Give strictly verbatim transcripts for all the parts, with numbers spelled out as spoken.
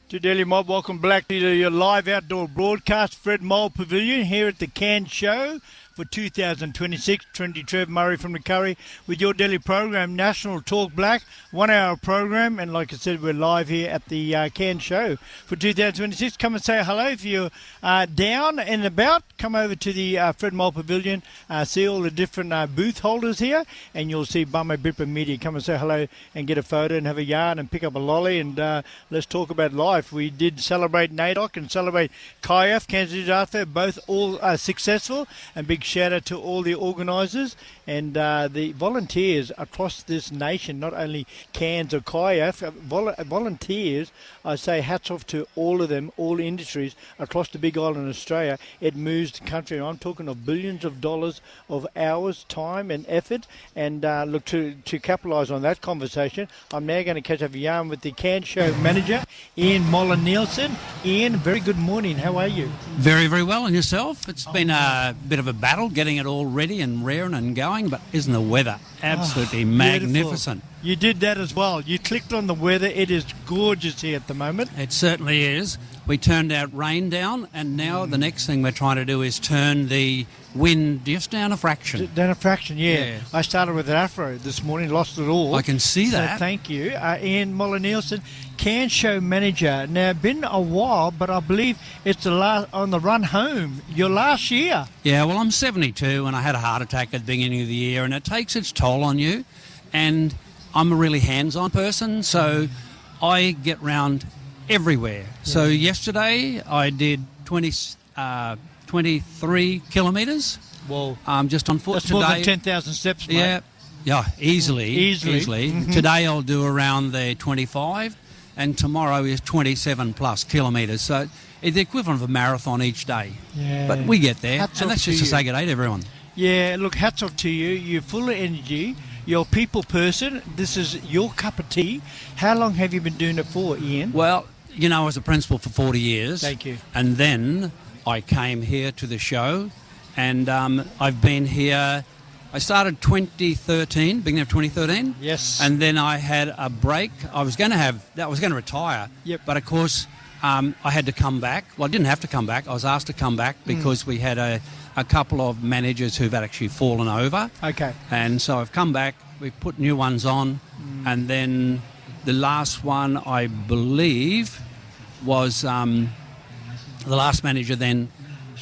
To Delhi Mob, welcome back to your live outdoor broadcast, Fred Mole Pavilion, here at the Cairns Show for two thousand twenty-six. Trinity Trev Murray from the Curry with your daily program, National Talk Black, one-hour program. And like I said, we're live here at the uh, Cairns Show for two thousand twenty-six. Come and say hello if you're uh, down and about. Come over to the uh, Fred Mole Pavilion, uh, see all the different uh, booth holders here, and you'll see Bummer Bipper Media. Come and say hello and get a photo and have a yarn and pick up a lolly, and uh, let's talk about life. We did celebrate NAIDOC and celebrate C I A F, Cairns Digital Art Fair, both all uh, successful, and big shout out to all the organisers and uh, the volunteers across this nation, not only Cairns or C I A F, vol- volunteers. I say hats off to all of them, all industries across the big island of Australia. It moves the country. I'm talking of billions of dollars of hours, time and effort. And uh, look, to, to capitalise on that conversation, I'm now going to catch up a yarn with the Cairns Show manager, Ian Moller-Nielsen. Ian, very good morning. How are you? Very, very well. And yourself? It's oh, been a bit of a battle getting it all ready and rearing and going, but isn't the weather absolutely oh, magnificent? You did that as well. You clicked on the weather. It is gorgeous here at the moment. It certainly is. We turned out rain down, and now mm. the next thing we're trying to do is turn the wind just down a fraction. Down a fraction, yeah. yeah. I started with an afro this morning, lost it all. I can see so that. Thank you. Uh, Ian Moller-Nielsen, Cairns Show manager. Now, been a while, but I believe it's the last, on the run home, your last year. Yeah, well, I'm seventy-two, and I had a heart attack at the beginning of the year, and it takes its toll on you. And I'm a really hands-on person, so I get round everywhere. Yeah. So yesterday I did twenty, uh, twenty-three kilometres. Well, um, just on foot. That's today. more than ten thousand steps, mate. Yeah, yeah, easily, easily. easily. Mm-hmm. Today I'll do around the twenty-five, and tomorrow is twenty-seven plus kilometres. So it's the equivalent of a marathon each day. Yeah. But we get there, Hats and that's just to to say good day to everyone. Yeah, look, hats off to you. You're full of energy. You're a people person. This is your cup of tea. How long have you been doing it for, Ian? Well, you know, I was a principal for forty years. Thank you. And then I came here to the show, and um, I've been here. I started twenty thirteen, beginning of twenty thirteen. Yes. And then I had a break. I was going to have, I was going to retire. Yep. But of course, um, I had to come back. Well, I didn't have to come back. I was asked to come back because mm. we had a, a couple of managers who've actually fallen over. Okay. And so I've come back. We've put new ones on, mm. and then the last one, I believe, was um, the last manager. Then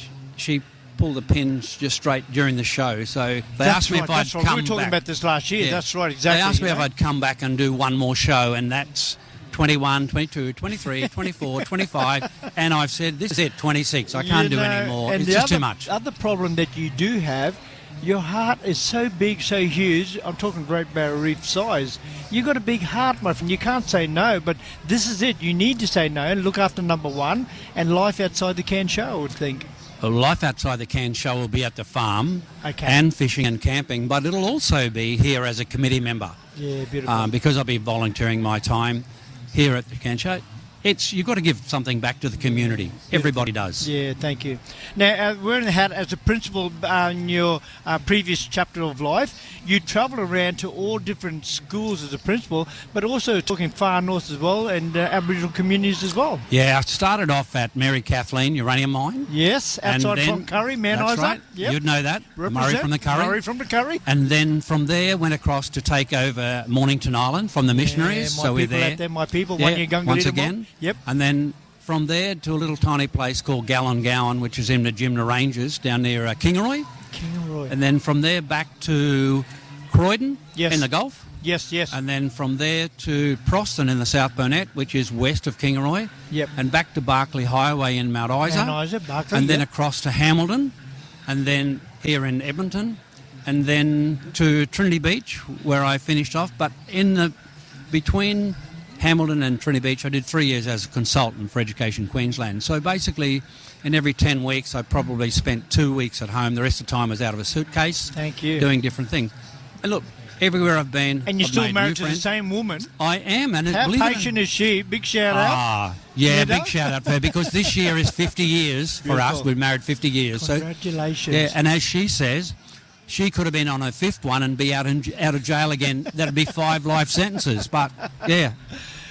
she pulled the pins just straight during the show. So they that's asked me right, if I'd that's right. come We were talking back. about this last year. Yeah. That's right, exactly. They asked me yeah. if I'd come back and do one more show, and that's twenty-one, twenty-two, twenty-three, twenty-four, twenty-five, and I've said, this is it, twenty-six. I can't you do know, any more. And it's the just other, too much. The other problem that you do have, your heart is so big, so huge. I'm talking Great Barrier Reef size. You've got a big heart, my friend. You can't say no, but this is it. You need to say no and look after number one and life outside the Cairns Show, I would think. Well, life outside the Cairns Show will be at the farm okay. and fishing and camping, but it'll also be here as a committee member. Yeah, beautiful. Um, because I'll be volunteering my time here at the Cairns Show. It's you've got to give something back to the community. Beautiful. Everybody does. Yeah, thank you. Now, uh, wearing the hat as a principal uh, in your uh, previous chapter of life, you travel around to all different schools as a principal, but also talking far north as well and uh, Aboriginal communities as well. Yeah, I started off at Mary Kathleen Uranium Mine. Yes, outside then, from Curry, Mount that's Isa. Right. Yep. You'd know that. Represent. Murray from the Curry. Murray from the Curry. And then from there went across to take over Mornington Island from the missionaries. Yeah, my so we're people there. out there, my people. Yeah, one year Gunga once Little again. Mob. Yep. And then from there to a little tiny place called Gallengowan, which is in the Jimna Ranges down near uh, Kingaroy. Kingaroy. And then from there back to Croydon yes. in the Gulf. Yes, yes. And then from there to Proston in the South Burnett, which is west of Kingaroy. Yep. And back to Barclay Highway in Mount Isa. Mount Isa, Barclay, and then yep. across to Hamilton. And then here in Edmonton. And then to Trinity Beach, where I finished off. But in the between Hamilton and Trinity Beach, I did three years as a consultant for Education Queensland. So basically, in every ten weeks, I probably spent two weeks at home. The rest of the time I was out of a suitcase. Thank you. Doing different things. And look, everywhere I've been, and you're I've still made married new to friends. the same woman. I am. And how believe patient it, is she? Big shout out. Ah, yeah, You big know? shout out for her, because this year is fifty years for Beautiful. us. We've married fifty years. Congratulations. So, yeah, and as she says, she could have been on her fifth one and be out in, out of jail again. That'd be five life sentences. But, yeah.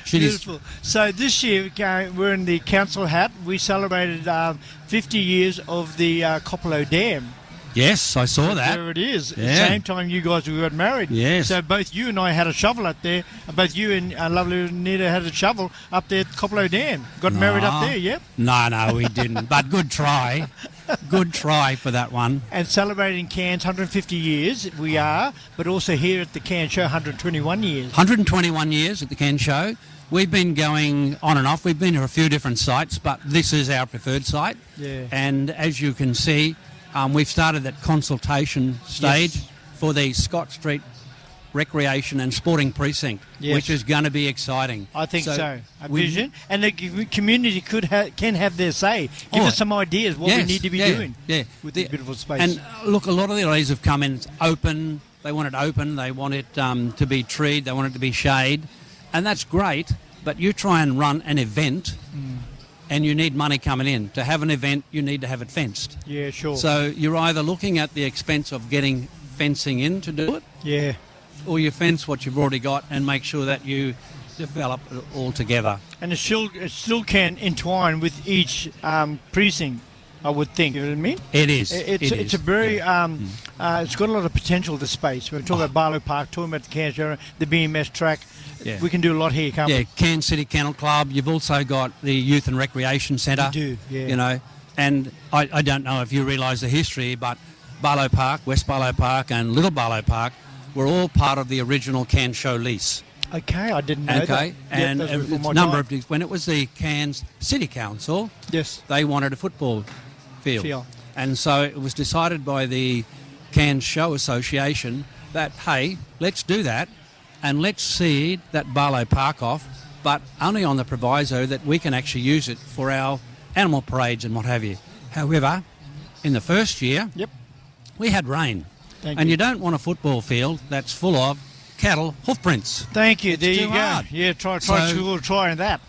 She is. Beautiful. So this year uh, we're in the council hat. We celebrated um, fifty years of the uh, Coppolo Dam. Yes, I saw that. There it is. Yeah. At the same time you guys got married. Yes. So both you and I had a shovel up there. Both you and uh, lovely Anita had a shovel up there at Coppolo Dam. Got married up there, yep. No, no, we didn't. But good try. Good try for that one. And celebrating Cairns one hundred fifty years, we are, but also here at the Cairns Show one hundred twenty-one years. one hundred twenty-one years at the Cairns Show. We've been going on and off. We've been to a few different sites, but this is our preferred site. Yeah. And as you can see, um, we've started that consultation stage Yes. for the Scott Street Recreation and Sporting Precinct, Yes. which is going to be exciting. I think so. A we- vision. And the c- community could ha- can have their say. Give Oh, us some ideas what yes, we need to be yeah, doing yeah. with The- this beautiful space. And uh, look, a lot of the ladies have come in it's open. They want it open. They want it um, to be treed. They want it to be shade. And that's great. But you try and run an event Mm. and you need money coming in. To have an event, you need to have it fenced. yeah, sure. So you're either looking at the expense of getting fencing in to do it, yeah. or you fence what you've already got and make sure that you develop it all together. And it still, it still can entwine with each um, precinct, I would think. You know what I mean? It is. It's, it it's is. a very, Yeah. um, uh, it's got a lot of potential, the space. We're talking about Barlow Park, talking about the Cairns Show, the B M S track. Yeah. We can do a lot here, can't Yeah, we? Cairns City Kennel Club. You've also got the Youth and Recreation Centre. We do, yeah. You know, and I, I don't know if you realise the history, but Barlow Park, West Barlow Park and Little Barlow Park were all part of the original Cairns Show lease. Okay, I didn't know that. Okay, Yep, and those a were before my number time. of when it was the Cairns City Council, Yes. they wanted a football field. Field. And so it was decided by the Cairns Show Association that, hey, let's do that and let's seed that Barlow Park off, but only on the proviso that we can actually use it for our animal parades and what have you. However, in the first year, Yep. we had rain. Thank and you. you don't want a football field that's full of cattle hoof prints. Thank you. It's there you too go. hard. Yeah, try, try, So- we'll try that.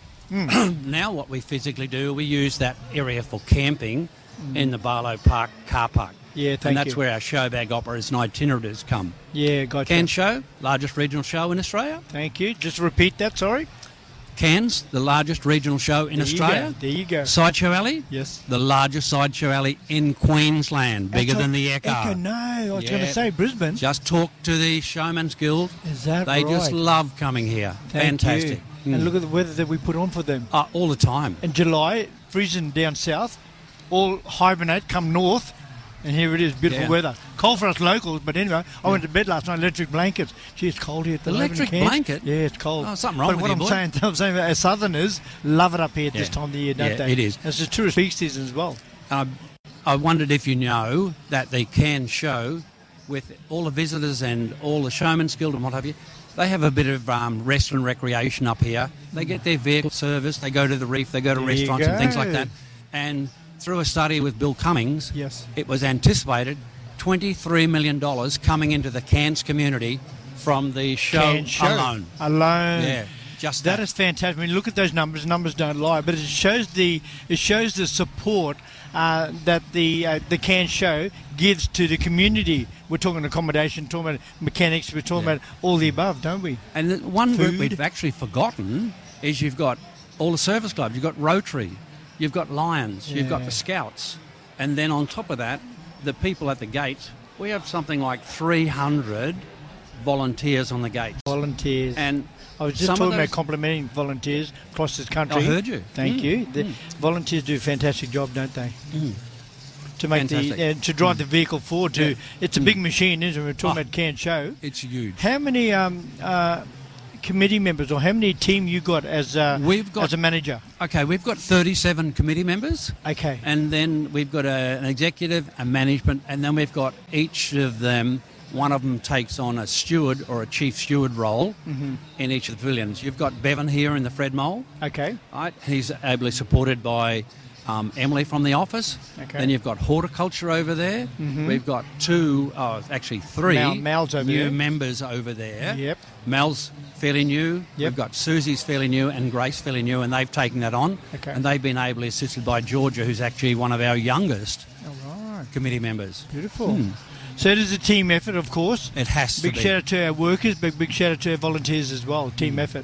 Now what we physically do, we use that area for camping in the Barlow Park car park. Yeah, thank and that's you. where our show bag operators and itinerants come. Yeah, gotcha. Cairns Show, largest regional show in Australia. Thank you. Just repeat that, sorry. Cairns, the largest regional show in There Australia. You go. There you go. Sideshow Alley, Yes. the largest sideshow alley in Queensland, bigger Echo- than the Echo. Echo, no, I was Yeah. going to say Brisbane. Just talk to the Showman's Guild. Is that They right? just love coming here. Thank Fantastic. you. Mm. And look at the weather that we put on for them. Uh, all the time. In July, freezing down south, all hibernate, come north, and here it is, beautiful Yeah. weather. Cold for us locals, but anyway, I went to bed last night, electric blankets. Gee, it's cold here at the moment in Electric Cairns. blanket? Yeah, it's cold. Oh, something wrong but with what you, I'm boy. saying, I'm saying, as southerners, love it up here at this Yeah. time of the year, don't Yeah, they? it is. It's a tourist peak season as well. Um, I wondered if you know that the Cairns Show, with all the visitors and all the Showman's Guild and what have you, they have a bit of um, rest and recreation up here. They get their vehicle service, they go to the reef, they go to There you restaurants and things like go. that. And through a study with Bill Cummings, Yes. it was anticipated twenty-three million dollars coming into the Cairns community from the show, Cairns show. alone. Alone. Yeah, just That that. is fantastic. I mean, look at those numbers. Numbers don't lie, but it shows the it shows the support uh, that the uh, the Cairns Show gives to the community. We're talking accommodation, talking about mechanics, we're talking Yeah. about all the above, don't we? And the one group Food. we've actually forgotten is you've got all the service clubs. You've got Rotary, you've got Lions, you've got Yeah. the Scouts. And then on top of that, the people at the gates, we have something like three hundred volunteers on the gates. Volunteers. And I was just some of talking those- about complimenting volunteers across this country. I heard you. Thank Mm, you. The mm. volunteers do a fantastic job, don't they? Mm. To make Fantastic. the uh, to drive the vehicle forward. To Yeah. it's a big machine, isn't it? We're talking Oh. about Cairns Show. It's huge. How many um, uh, committee members or how many team you got as uh, We've got- as a manager? Okay, we've got thirty-seven committee members. Okay. And then we've got a, an executive, a management, and then we've got each of them, one of them takes on a steward or a chief steward role Mm-hmm. in each of the pavilions. You've got Bevan here in the Fred Mole, Okay. right? He's ably supported by um, Emily from the office. Okay. Then you've got horticulture over there. Mhm. We've got two, oh, actually three Mal- Mal's over new there. members over there. Yep. Mel's fairly new. Yep. We've got Susie's fairly new and Grace fairly new, and they've taken that on. Okay. And they've been ably assisted by Georgia, who's actually one of our youngest All right. committee members. Beautiful. Hmm. So it is a team effort, of course. It has to Big be. shout out to our workers, but big shout out to our volunteers as well. Team effort.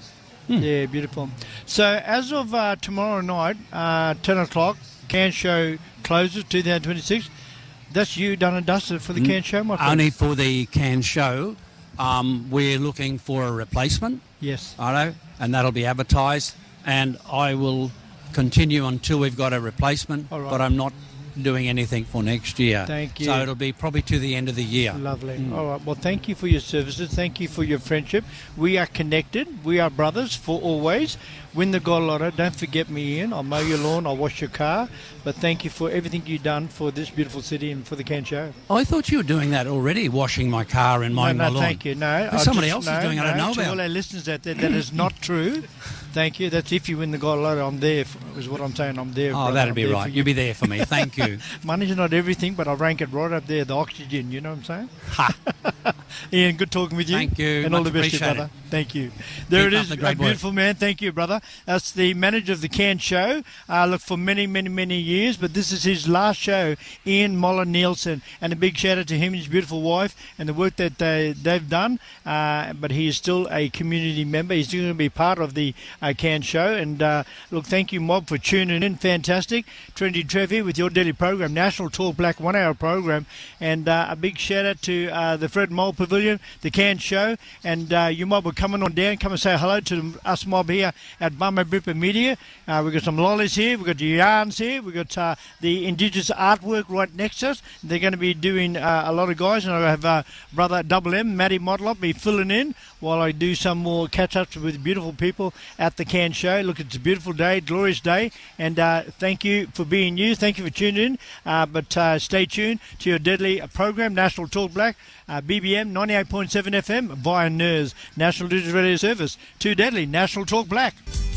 Hmm. Yeah, beautiful. So as of uh, tomorrow night, uh, ten o'clock, Can Show closes, two thousand twenty-six. That's you done and dusted for the Can Show, my friend? Only for the Can Show. Um, we're looking for a replacement. Yes. Righto, and that'll be advertised. And I will continue until we've got a replacement. All right. But I'm not doing anything for next year. Thank you. So it'll be probably to the end of the year. Lovely. Mm. All right. Well, thank you for your services. Thank you for your friendship. We are connected. We are brothers for always. Win the Gold Lotto. Don't forget me, Ian. I'll mow your lawn. I'll wash your car. But thank you for everything you've done for this beautiful city and for the Can Show. I thought you were doing that already, washing my car and mowing no, my no, lawn. thank you. No, There's I somebody just- else is no, doing it I don't no, know to about. all our listeners out there, that is not true. Thank you. That's if you win the Gold Lotto. I'm there, for, is what I'm saying. I'm there. Oh, brother. that'll I'm be there right. for You'll be there for me. Thank you. Money's not everything, but I rank it right up there, the oxygen, you know what I'm saying? Ha. Ian, good talking with you. Thank you. And all Much the best to you, appreciated. brother. Thank you. There Keep it up is, the a great work. beautiful man. Thank you, brother. That's the manager of the Can Show. Uh, look, for many, many, many years, but this is his last show, Ian Moller Nielsen. And a big shout out to him and his beautiful wife and the work that they, they've done. Uh, but he is still a community member. He's still going to be part of the uh, Can Show. And uh, look, thank you, Mob, for tuning in. Fantastic. Trinity Trev here with your daily program, National Talk Black one-hour program. And uh, a big shout out to uh, the Fred Mole Pavilion, the Can Show. And uh, you Mob are coming on down. Come and say hello to us Mob here at Bummer Bripper Media. Uh, we've got some lollies here. We've got the yarns here. We've got uh, the Indigenous artwork right next to us. They're going to be doing uh, a lot of guys. And I have uh, brother Double M, Matty Modlop, be filling in while I do some more catch-ups with beautiful people at the Can Show. Look, it's a beautiful day, glorious day. And uh, thank you for being you. Thank you for tuning in. Uh, but uh, stay tuned to your deadly program, National Talk Black, uh, B B M ninety-eight point seven F M via N E R S, National Digital Radio Service. Too deadly, National Talk Black.